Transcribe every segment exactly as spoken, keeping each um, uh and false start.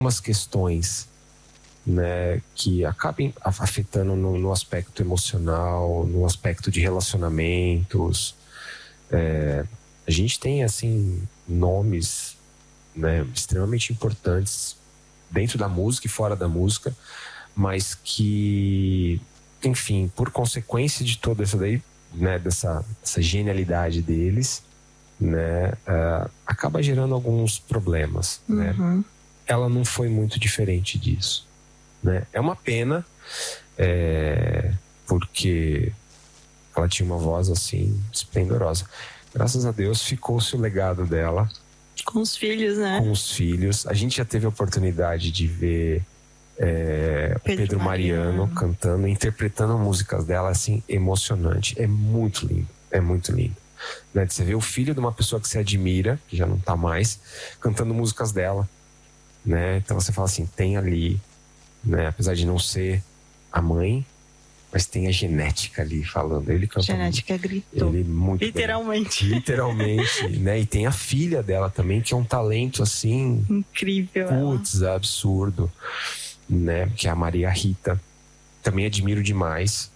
algumas questões, né, que acabem afetando no, no aspecto emocional, no aspecto de relacionamentos. É, a gente tem, assim, nomes, né, extremamente importantes dentro da música e fora da música, mas que, enfim, por consequência de toda essa daí, né, dessa, dessa genialidade deles, né, uh, acaba gerando alguns problemas, uhum. né? Ela não foi muito diferente disso, né? É uma pena, é, porque ela tinha uma voz assim esplendorosa. Graças a Deus ficou-se o legado dela com os filhos, né? Com os filhos. A gente já teve a oportunidade de ver é, o Pedro, Pedro Mariano, Mariano cantando, interpretando músicas dela, assim, emocionante. É muito lindo, é muito lindo, né? Você vê o filho de uma pessoa que você admira, que já não tá mais, cantando músicas dela, né? Então você fala assim, tem ali, né, apesar de não ser a mãe, mas tem a genética ali falando. Ele canta genética muito, gritou. ele muito literalmente. bem. Literalmente, né? E tem a filha dela também, que é um talento assim incrível. Putz, absurdo, né? Que é a Maria Rita. Também admiro demais.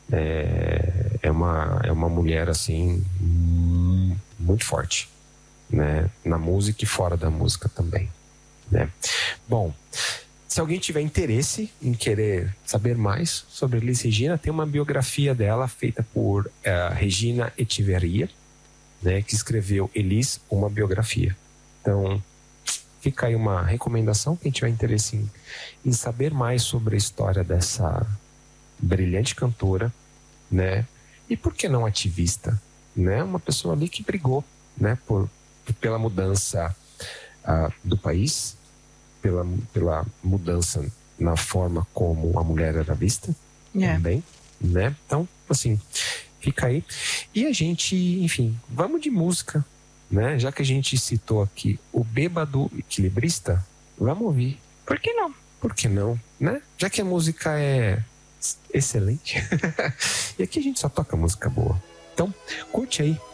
É, é uma é uma mulher assim muito forte, né? Na música e fora da música também, né? Bom, se alguém tiver interesse em querer saber mais sobre Elis Regina, tem uma biografia dela feita por uh, Regina Echeverria, né, que escreveu Elis, uma biografia. Então, fica aí uma recomendação, quem tiver interesse em, em saber mais sobre a história dessa brilhante cantora, né, e por que não ativista, né, uma pessoa ali que brigou, né, por, pela mudança uh, do país, Pela, pela mudança na forma como a mulher era vista, yeah. também, né? Então, assim, fica aí. E a gente, enfim, vamos de música, né? Já que a gente citou aqui o Bêbado Equilibrista, vamos ouvir. Por que não? Por que não, né? Já que a música é excelente. E aqui a gente só toca música boa. Então, curte aí